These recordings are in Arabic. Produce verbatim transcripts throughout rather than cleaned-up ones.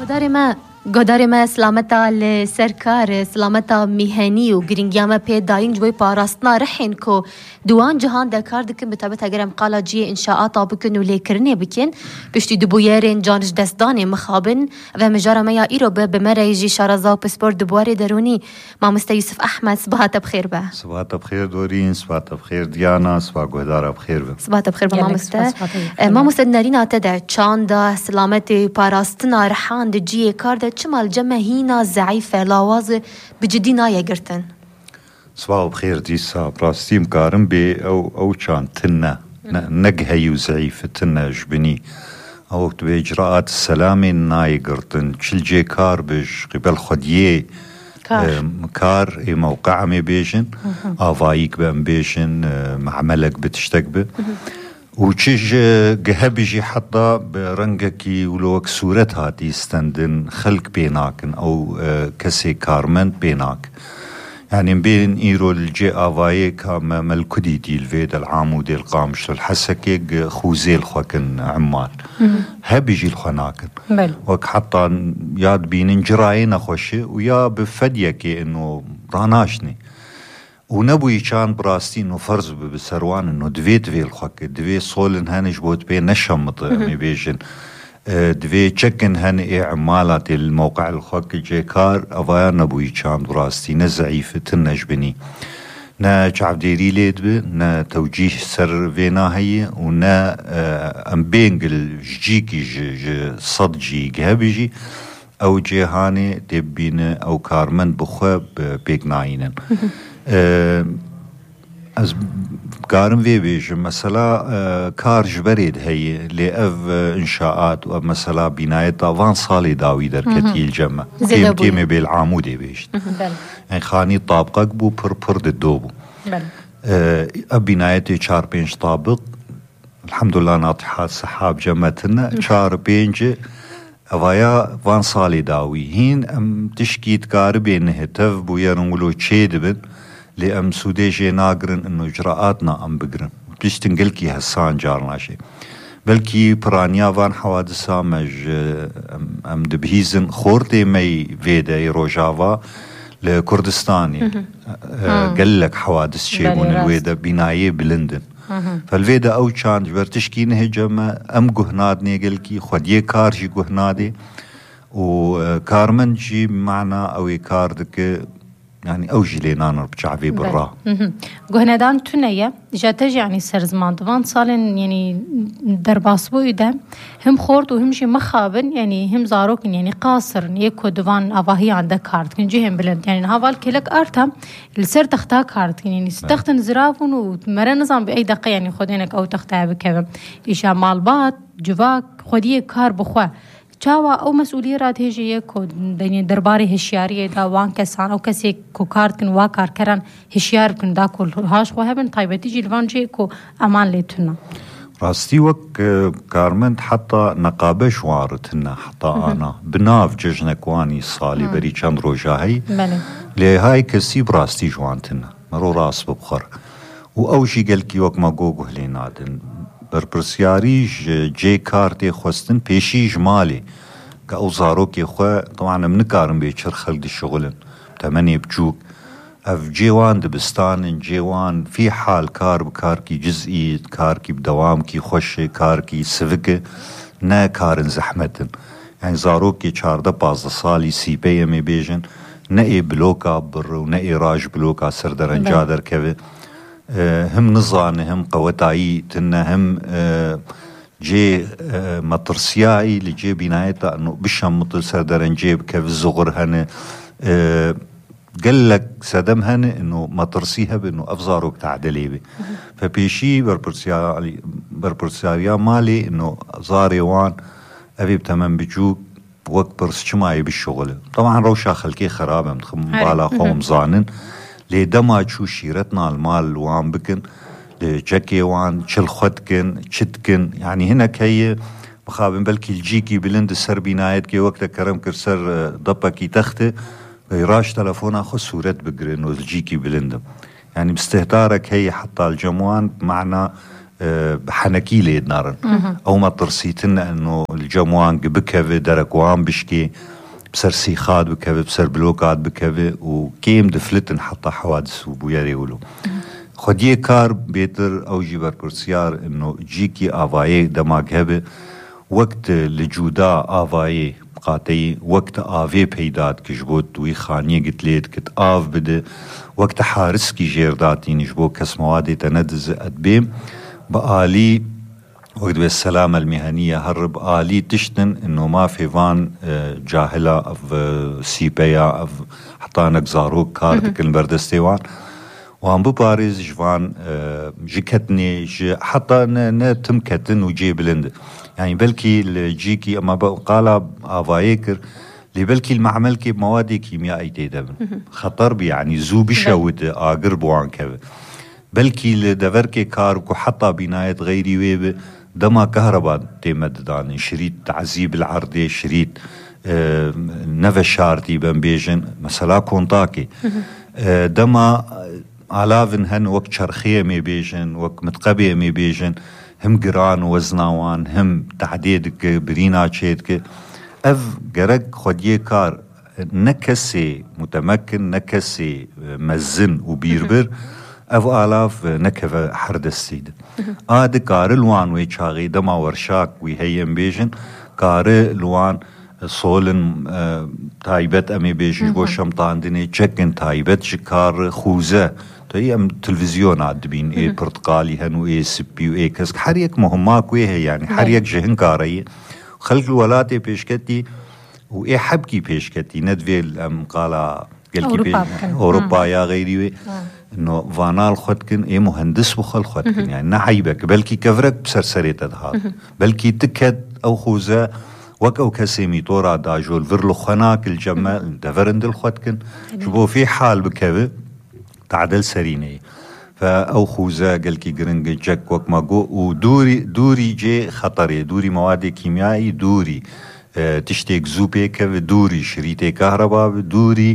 گوداری ما گوداری ما سلامتا لسرکار سلامتا میهنی و گرینگیامه پی داینگ جوی پاراستنا رحین کو دوان جهان دکار دکن بتابت اگرم قالا جی انشاءات بکن و لیکرنه بکن پشتی دبویرین جانش دستانی مخابن و مجارا ما یا ایرو به بمرایجی شارزا و پسپور دبواری درونی ما مستا یوسف احمد صباحت بخیر به صباحت بخیر دورین صباحت بخیر دیانا صباح گودار بخیر به صباحت بخیر به ما مستا ما مستا نرینا تدا چاندا سلامت پاراستنا رحان د جی کار د چمال جمع هینا ضعیفه لاواز بجدی نایه گرتن صباح بخیر دیسا براستیم کارم بی او او چان تنه نگهی و ضعیفه تنه جبنی او وقت به اجراءات السلامي نایه گرتن چل جی کار بش قبل خودیه كار كار اي موقع مي بيجن آفايك بأم بيجن معملك بتشتك به وچج جهبجي حتى برنجكي ولوك صورت هاتي استندن خلق بيناكن او كسي كارمنت بيناك يعني بين ايرو الجي آفايك ملكدي دي الفيد العامودي القامش الحسكي خوزي الخوكن عمال هبيجي الخناكن وك حتى ياد بين جراين اخوشي ويا بفديكي انه راناشني ونبوي كان براستي انه فرز بسروان انه دوي دوي الخوك دوي صولن هانش بوت بي نشمط مي بيجن دوي تشكن هن اي عمالات الموقع الخوك جيكار افايا نبوي كان براستي نزعيفة تنجبني نا جعبديري ليد بي نا توجيه سر فينا هي ونا ام بينجل جيكي جي صدجي جهبجي او جيهاني دبين او كارمن بخواب بيقناينن از كارم في بيج مثلا كار جبريد هي لأف انشاءات و مثلا بناية وان صالي داوي در كتيل جمع تيم تيمي بالعامودي بيج يعني خاني طابقك بو پر پر ددوبو اب بناية چار بينج طابق الحمد لله ناطحات سحاب جمعتنا چار بينج اوايا وان صالي داوي هين ام تشكيت كاربي انه تف بو يرنولو تشيد بن لأم سوديجي ناقرن انه اجراءاتنا ام بقرن بيش تنقلكي هسان جارنا شي بلكي برانيا وان حوادثا مج ام دبهيزن خورتي مي فيدا روجافا لكردستاني قلك حوادث شيبون الويدا بناية بلندن فالفيدا او چاند برتشكي نهجم ام قهناد نيقلكي خوديه كار جي قهنادي وكارمن جي معنا او كاردك يعني اوجي لينا نربجعفي برا قهندان تونية جاتج يعني سرزمان دوان صالن يعني درباسبو يدم هم خورد وهم جي مخابن يعني هم زاروكن يعني قاصر يكو دوان افاهي عندك كارت كن جيهم بلند يعني هافال كلك ارتم السر تختا كارت يعني استخدم زرافون ومرة نظام باي دقيقة يعني خدينك او تختها بكذا ايشا مالبات جواك خديه كار بخوا چاوا او مسئولیه رات هجیه کو دنی درباری هشیاری دا وان کسان او کسی کو کارت کن وا کار کرن هشیار کن دا کل هاش خو هبن طيبتي جلوان جي کو امان لیتنا راستي وك كارمنت حتى نقابه شوارتنا حتى انا بناف ججنكواني صالي بري چند روجاهي لي هاي كسي براستي جوانتنا مرو راس ببخر و اوشي قالكي وك ما گوگو هلينادن برپرسیاری جی کارتی خوستن پیشی جمالی که او زاروکی خواه طبعا من کارم بیچر خلق الشغلن تمنی بجوك اف جيوان دبستان جيوان في حال كار بكاركي جزئي كاركي بدوامكي خوش كاركي سفك نا كارن زحمتن يعني زاروكي چارده بازده سالي سيبه يمي بيجن نا اي بلوكا بر و نا اي راج بلوكا سردرن جادر كوه هم نظان هم قوتاي تنا هم جي مطرسياي لجي بنايتا انه بشم مطل سردرن جيب كيف الزغر هن قال لك سدم هن انه مطرسيها بانه افزاروك تعدلي بي فبيشي بربرسياري بربرسياريا مالي انه زاري وان ابي بتمن بجوك وقت برس شماي بالشغل طبعا روشا خلقي خرابه متخم بالا خوم زانن لي دما شو شيرتنا المال وان بكن لجاكي وان شل خدكن شتكن يعني هنا كي مخابن بلكي الجيكي بلند السر بنايت كي وقت كرم كرسر ضبكي تخته راش تلفون اخو صورت بقرن والجيكي بلندم يعني مستهتارك هي حتى الجموان معنا بحنكي ليد نارن او ما ترسيتنا انه الجموان بكفي دركوان بشكي بسر سيخاد بكفي بسر بلوكات بكفي وكيم دفلتن حتى حوادث وبويا يقولوا خديه كار بيتر او جيبر برسيار انه جيكي آفايه دماغ هبه وقت لجودا آفايه قاتي وقت آفي بيداد كجبوت وي خانيه قتليت كت آف بده وقت حارس كي جيرداتي نجبو كسموادي تندز أدبيم بآلي وقت بالسلامة المهنية هرب آلي تشتن إنه ما في فان جاهلة أو سيبيا أو حطانك زاروك كارتك البردستيوان وهم بباريز جوان جكتني حتى نتم كتن وجي بلند يعني بلكي الجيكي أما قال آفايكر لي بلكي المعمل كي مواد كيميائية تيدبن خطر بي يعني زو بشوت آقر بوان كذا بلكي لدفركي كاركو حتى بناية غيري ويبه دما كهرباء تيمد دان شريط تعذيب العرضي شريط اه نفشارتي بنبيجن مثلا كونتاكي اه دما علافن هن وقت شرخية مي بيجن وقت متقبية مي بيجن هم قران وزناوان هم تعديدك برينا تشيدك اف جرق خديه كار نكسي متمكن نكسي مزن وبيربر اف آلاف نكف حرد السيد آد كار الوان ويشاغي دما ورشاك ويهيم بيجن كار الوان صولن اه تايبت امي بيجن بو شمطان ديني تشكن تايبت شكار خوزة تاي ام تلفزيون عدبين اي برتقالي هنو اي سبي و اي كسك حريك مهماك ويه يعني حريك جهن كاري خلق الولاتي بيشكتي وإيه حبكي بيشكتي ندفيل أم قالا أوروبا, أوروبا يا غيري إنه فانال خدكن إيه مهندس بخل خدكن يعني نحيبك بلكي كفرك بسرسرية تدهار بلكي تكد أو خوزة وك أو كسيمي طورا داجول فرلو خناك الجمال دفرند الخدكن شبو في حال بكذا تعدل سريني فأو خوزة قلكي قرنج جك وك ماقو ودوري دوري جي خطري دوري مواد كيميائي دوري اه تشتيك زوبيك دوري شريطي كهرباء دوري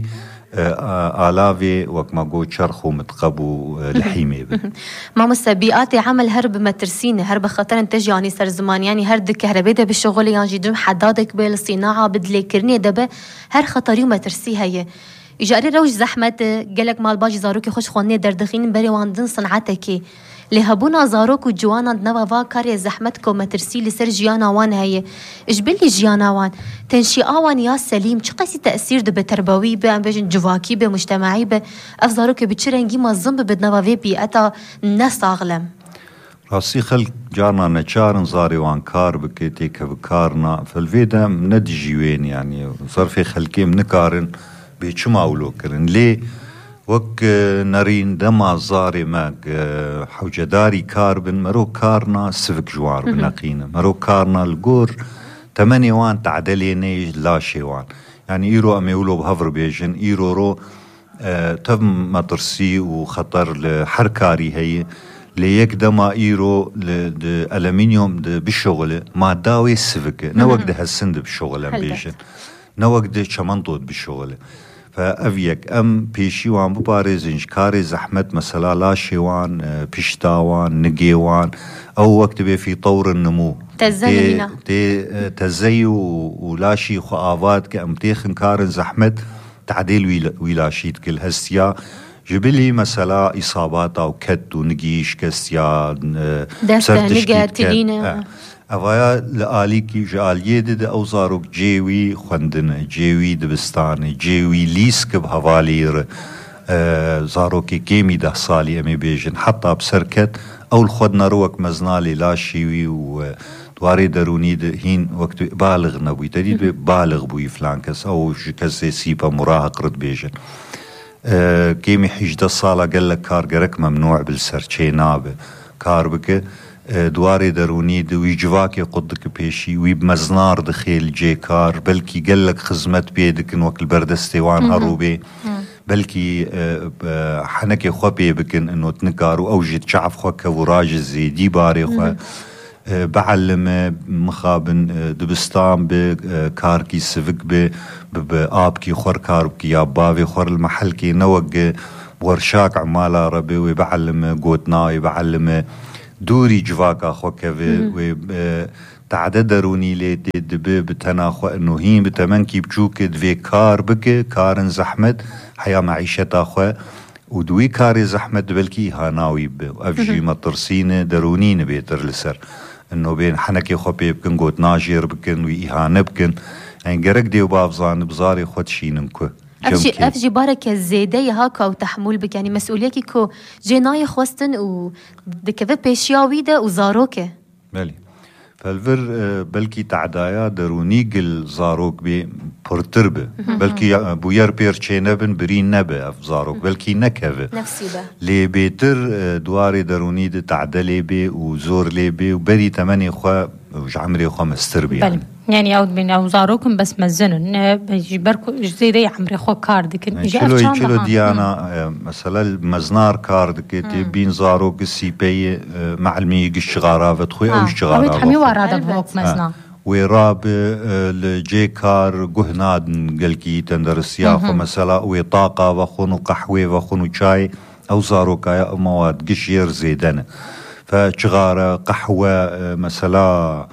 اه آلافي وك ماقو شرخو متقبو اه لحيمي ما مستبيئاتي عمل هرب مترسيني هرب خطر انتج يعني سر زمان يعني هرد كهرباء ده بالشغل يعني جدرم حدادك بالصناعة بدلي كرني ده هر خطري ومترسي هي إجاري روج زحمت قالك مال باجي زاروكي خوش خواني دردخين بري واندن صنعتكي لهبونا زاروك وجوانا دنوا فا كاري زحمتكو مترسي لسر جيانا وان هي إجبلي جيانا وان تنشي آوان يا سليم چه قيسي تأثير ده بتربوي به ام بيجن جواكي به مجتمعي به اف زاروكي بچرنگي ما زنب بدنوا في بيئتا نس اغلم راسي خلق جارنا نچارن زاري وان كار بكيتي كبكارنا فالفيدا ندجي وين يعني صرفي خلقي منكارن بيچ ماولو كرن ليه وك نارين دما زاري ماك حوجداري كاربن مرو كارنا سفك جوار بنقينا مرو كارنا الجور تماني وان تعدليني لا شيوان يعني ايرو ام يقولوا بهفر بيجن ايرو رو اه تم مطرسي وخطر لحركاري هي ليك دما ايرو الالمنيوم بالشغل ما داوي سفك نوك ده هالسند بالشغل بيجن نوك ده شمنطود بالشغل فأفيك أم بيشيوان بباريزنج كاري زحمت مثلا لا شيوان بيشتاوان نقيوان أو وقت بي في طور النمو تزينا تي تزيو ولاشي خآفات كأم تيخن كارن زحمت تعديل ويلاشيت كل هستيا جبلي مثلا إصابات أو كت ونقيش كستيا دستا نقا تلينا أفايا لآليكي جاليه ده أو زاروك جيوي خندن جيوي دبستاني جيوي ليسك بهوالير آه زاروكي كيمي ده صالي أمي بيجن حتى بسركت أو الخدنا روك مزنالي لا شيوي ودواري دروني ده هين وقت بالغ نبوي تديد بالغ بوي فلانكس أو كسي سيبا مراهق رد بيجن آه كيمي حجدة صالة قال لك كارجرك ممنوع بالسرچي نابه كاربك دواري دروني دوي جواكي قدك بيشي وي بمزنار دخيل جي كار بلكي قلك خزمت بيدك وقت البردستيوان هروبي بلكي حنكي خوبي بكن انو تنكارو اوجد شعف خوكا وراجز زي دي باري خو بعلم مخابن دبستان بكاركي سفك بآبكي خور كاربكي ياباوي خور المحل كي نوق ورشاك عمالا ربي ويبعلم قوتنا يبعلم دوري جواكا خو كفي و تعدد دروني لي دبي بتناخو انه هين بتمنكي بجوك دفي كار بك كارن زحمت حيا معيشة اخو ودوي كاري زحمت بلكي هاناوي بأفجي مطرسين درونين بيتر لسر انه بين حنكي خو بيبكن قوت ناجير بكن وإهانة بكن يعني قرق ديو بافزان بزاري خود شيننكو افجي افجي بارك الزيدة هاكا وتحمل بك يعني مسؤوليكي كو جناي خوستن و دكذا بيشياويدا وزاروكه بلي فالفر بلكي تعدايا درونيق الزاروك بي برتربه بلكي بوير بيرشينبن برين نبه اف زاروك بلكي نكبه نفسي به لي بيتر دواري دروني دي تعدلي بي وزور لي بي وبري تمني خوا وجعمري خوا مستربي يعني يعني أود بين أو زاروكم بس مزنن بيجبركوا زي ده عمري خو كارد كن يجي أفشان كيلو ديانا مثلا المزنار كارد كتي بين زاروك السي بي معلمي الشغارة فتخوي أو الشغارة أبيت حمي ورا ده بوك مزنا وراب الجي كار جهناد قلكي تندرس ياخو مثلا وطاقة وخونو قحوة وخونو شاي أو زاروكا مواد قشير زيدنا فشغارة قحوة مثلا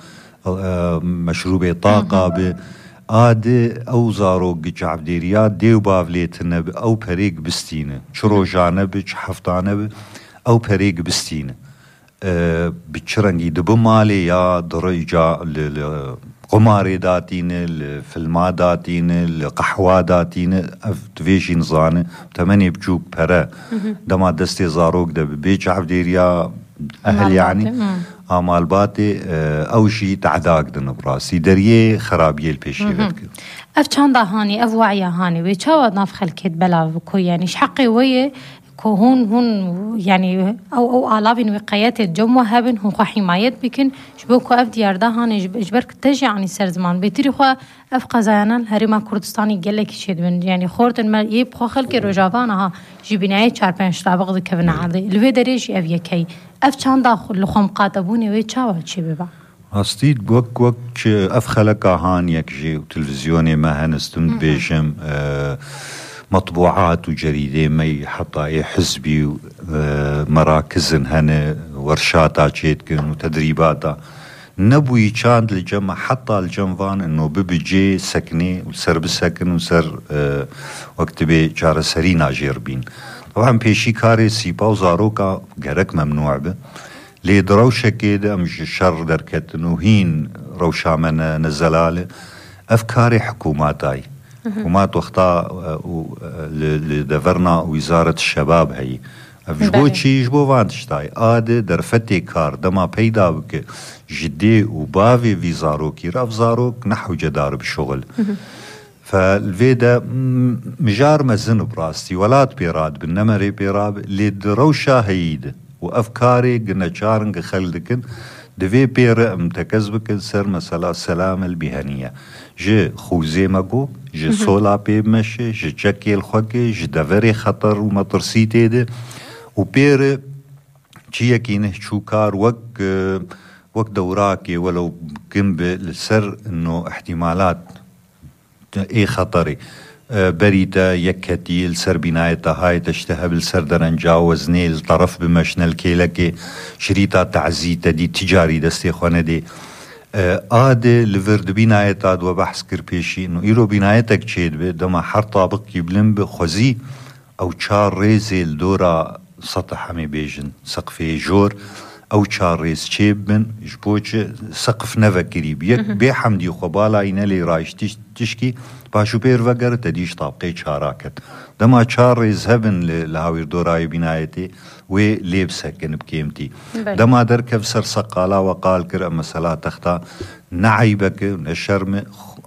مشروبي طاقة ب آدي أو زاروق جعب ديريات ديو بافليتنا أو بريق بستينة شرو جانب حفتانة أو بريق بستينة أه بتشرنجي دبمالي يا درجة قماري داتين الفيلما داتين القحوة داتين تفيشي نظانة تمني بجوك برا دما دستي زاروق ده بيجعب ديريا أهل يعني آمال باتي أو شي تعداق دن براسي دريه خرابيه البيشي بدك أف چاندا هاني أف وعيا هاني ويشاوى ناف خلكت بلا وكو يعني شحقي ويه كو هون هون يعني أو أو آلافين وقايات الجموة هابن هون خوا حمايت بكن شبوكو أف دياردا هاني جبرك تجي يعني سر زمان بيتري خوا أف قزايانا الهريما كردستاني قلك شيد من يعني خورتن ما يب خوا خلكي رجافانها جبناي چار پنج طابق دي كفنا عادي الوي دريجي أف يكي أف چاندا لخوم قاتبوني ويشاوى چي ببا أستيد وك وك أف خلقا هان يكجي وتلفزيوني ما هنستم بيشم أه مطبوعات وجريدة مي حطا حزبي مراكز هنا ورشاتا تشيتكن وتدريباتا نبوي كان الجمع حتى الجنفان انه ببجي سكني وسر بالسكن وسر اه وقت بي جار سرينا جيربين طبعا بيشي كاري سيبا وزاروكا قرق ممنوع به لي دروشة كده مش شر دركت انه هين روشا من نزلاله افكاري حكوماتاي حكومات وقتا لدفرنا وزارة الشباب هي أفجبوشي يجبو فانتشتاي آده درفتي كار دما بيدا بك جدي وبافي في زاروكي راف زاروك نحو جدار بشغل فالفيدا مجار مزن براستي ولات بيراد بالنمري بيراب اللي دروشا هيد وأفكاري قلنا جارنق خلدكن دفي بير امتكزبك سر مسألة السلامة المهنية جي خوزي مقو جي سولا بيمشي جي جاكي الخوكي جي دفري خطر ومطرسيتي دي وبير چيه كينه شوكار وق وق دوراكي ولو كم بالسر انه احتمالات اي خطري بريتا يكتي السر بنايتا هاي تشتهى بالسر درنجا وزني الطرف بمشنل كيلكي شريطة تعزيتا دي تجاري دستي خوانه دي آده لفرد بنايتا دو بحث كر بيشي انه ايرو بنايتك تشيد بي دما حر طابق يبلن بخوزي او چار ريزي الدورة سطح همي بيجن سقفي جور او چار ريز چيب من جبوش سقف نفكري بيك بي حمدي خبالا اينالي رايش تشكي باشو بير وگر تديش طابقي چاراكت دما چار ريز هبن لهاوير دوراي بنايتي وي ليب سكن بكيمتي دما دركب سر سقالا وقال كر اما سلا تختا نعيبك نشرم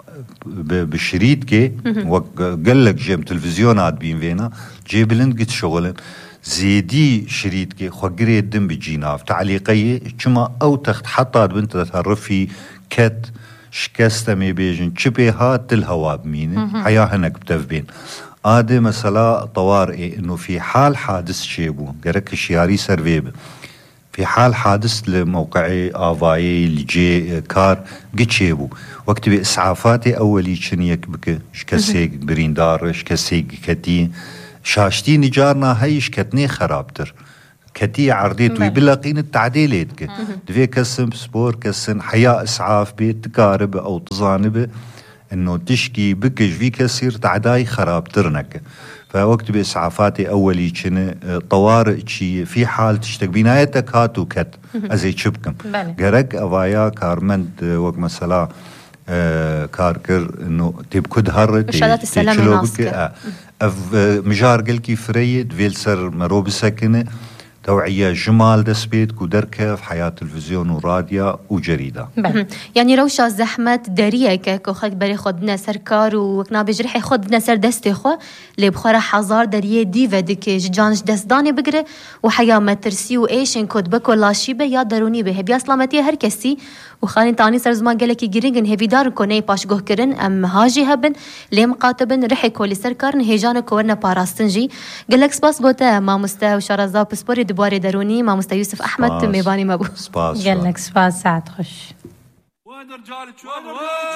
بشريط كي وقالك جيم تلفزيونات بين فينا جيبلن قد شغلن زيدي شريط كي خوغري الدم بجيناف تعليقي كما او تخت حطات بنت تهرفي كت شكست مي بيجن شبي هات الهوا بمين حياه هنك بتفبين آده مثلا طوارئ انه في حال حادث شيبو قرك شياري سرفيب في حال حادث لموقعي آفاي لجي كار قد شيبو وقت بإسعافاتي أولي شنيك بك شكسيك بريندار شكسيك كتين شاشتي نجارنا هاي شكتني خرابتر كتي عرضيت ويبلقين التعديلات كي دفي كسم سبور كسن حياة إسعاف بيت تكارب أو تزانب إنه تشكي بكش في كسير تعداي خراب ترنك فوقت بإسعافاتي أولي كن طوارئ شي في حال تشتك بنايتك هاتو كت أزي شبكم جرق أوايا كارمند وقت مثلا آه كاركر إنه تبكد هرت إشارات السلام الناسكة آه أف مجار قلكي فريد فيلسر مروب سكنة توعية جمال دسبيت كودركة في حياة تلفزيون وراديو وجريدة يعني روشة زحمة دارية كو خد بري خدنا سركار وكنا بجرحي خدنا سر دستي خو اللي بخورا حزار دارية ديفا ديك جانش دستاني بقري وحياة ما ترسي وإيشن كود بكو لاشيبه يا دروني به بيا سلامتي هر كسي وخاني تاني سر زمان قالكي جرينجن هفي دار كوني باش جوه كرن أم هاجي هبن ليه مقاتبن رحي كولي سركار نهيجان كورنا باراستنجي قالك سباس بوتا ما مستا وشارزا بسبوري دبواري دروني ما مستا يوسف أحمد ميباني مبو قالك سباس ساعة خش